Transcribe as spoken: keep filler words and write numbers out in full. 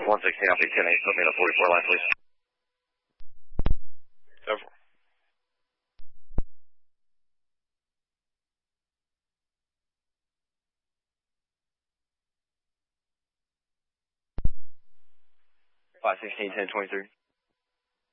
one sixteen Alpha ten eight, put me in the forty-four line, please. Over. five sixteen ten twenty-three.